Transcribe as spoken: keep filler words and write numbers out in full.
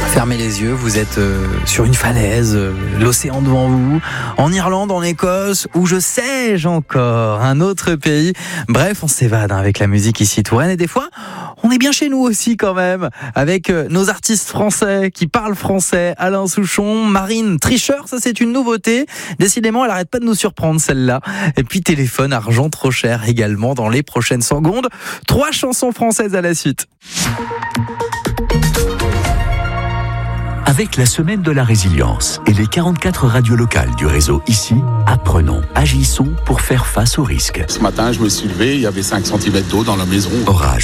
Fermez les yeux, vous êtes euh, sur une falaise, euh, l'océan devant vous, en Irlande, en Écosse, ou je sais-je encore, un autre pays. Bref, on s'évade hein, avec la musique ici Touraine, et des fois, on est bien chez nous aussi quand même, avec euh, nos artistes français qui parlent français. Alain Souchon, Marine Tricheur, ça c'est une nouveauté. Décidément, elle arrête pas de nous surprendre celle-là. Et puis Téléphone Argent Trop Cher également dans les prochaines secondes. Trois chansons françaises à la suite. Avec la semaine de la résilience et les quarante-quatre radios locales du réseau ici, apprenons, agissons pour faire face aux risques. Ce matin, je me suis levé, il y avait cinq centimètres d'eau dans la maison. Orage.